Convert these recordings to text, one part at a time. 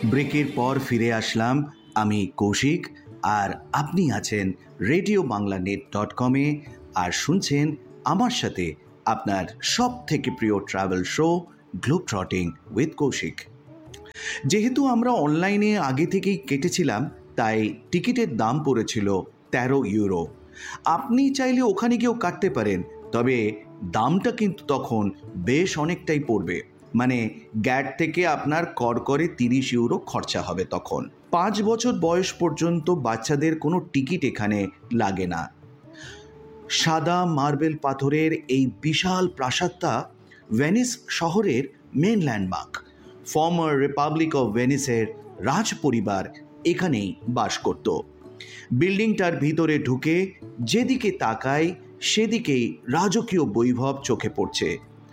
ব্রেকের পর ফিরে আসলাম। আমি কৌশিক, আর আপনি আছেন রেডিও বাংলা net.com-এ আর শুনছেন আমার সাথে আপনার সব থেকে প্রিয় travel show globe ট্রটিং with Kaushik. যেহেতু আমরা অনলাইনে আগে থেকেই কেটেছিলাম, তাই টিকিটের দাম পড়েছিল 13 ইউরো। আপনি চাইলে ওখানে গিয়েও কাটতে পারেন, তবে দামটা কিন্তু তখন বেশ অনেকটাই পড়বে। মানে গ্যাট থেকে আপনার করকরে 30 ইউরো খরচা হবে তখন। 5 বছর বয়স পর্যন্ত বাচ্চাদের কোনো টিকিট এখানে লাগে না। সাদা মার্বেল পাথরের এই বিশাল প্রাসাদটা ভেনিস শহরের main landmark. Former Republic of ভেনিসের রাজ পরিবার এখানেই বাস করত। বিল্ডিংটার ভিতরে ঢুকে যেদিকে তাকাই সেদিকেই রাজকীয় বৈভব চোখে পড়ছে।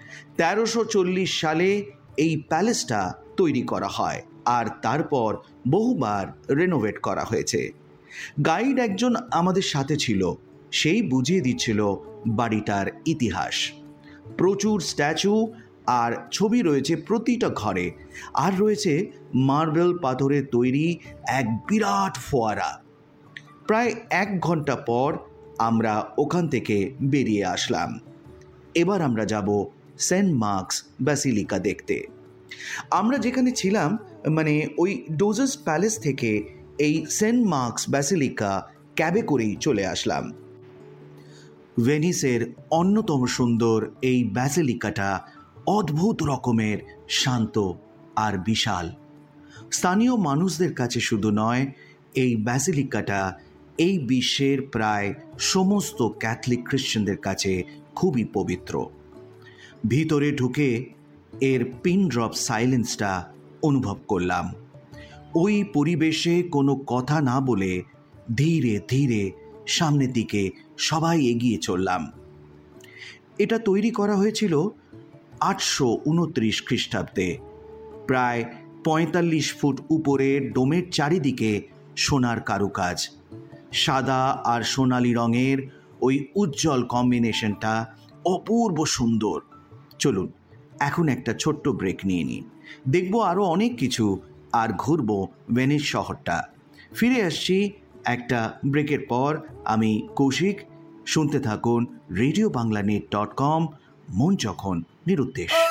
1340 সালে এই প্যালেসটা তৈরি করা হয়, আর তারপর বহুবার রেনোভেট করা হয়েছে। গাইড একজন আমাদের সাথে ছিল, সেই বুঝিয়ে দিচ্ছিল বাড়িটার ইতিহাস। প্রচুর স্ট্যাচু আর ছবি রয়েছে প্রতিটা ঘরে, আর রয়েছে মার্বেল পাথরের তৈরি এক বিরাট ফোয়ারা। প্রায় 1 ঘন্টা পর আমরা ওখান থেকে বেরিয়ে আসলাম। এবার আমরা যাব সেন্ট মার্কস ব্যাসিলিকা দেখতে। আমরা যেখানে ছিলাম, মানে ওই ডোজাস প্যালেস থেকে এই সেন্ট মার্কস ব্যাসিলিকা ক্যাবে করেই চলে আসলাম। ভেনিসের অন্যতম সুন্দর এই ব্যাসিলিকাটা অদ্ভুত রকমের শান্ত আর বিশাল। স্থানীয় মানুষদের কাছে শুধু নয়, এই ব্যাসিলিকাটা এই বিশ্বের প্রায় সমস্ত ক্যাথলিক খ্রিশ্চানদের কাছে খুবই পবিত্র। ভিতরে ঢুকে এর পিন ড্রপ সাইলেন্সটা অনুভব করলাম। ওই পরিবেশে কোনো কথা না বলে ধীরে ধীরে সামনের দিকে সবাই এগিয়ে চললাম। এটা তৈরি করা হয়েছিল 829 খ্রিস্টাব্দে। প্রায় 45 ফুট উপরের ডোমের চারিদিকে সোনার কারুকাজ। সাদা আর সোনালি রঙের ওই উজ্জ্বল কম্বিনেশনটা অপূর্ব সুন্দর। চলুন এখন একটা ছোট্ট ব্রেক নিয়ে নিই, দেখব আরও অনেক কিছু, আর ঘুরব ভেনিস শহরটা। ফিরে আসছি একটা ব্রেকের পর। আমি কৌশিক, শুনতে থাকুন রেডিও বাংলা net.com, মন যখন নিরুদ্দেশ।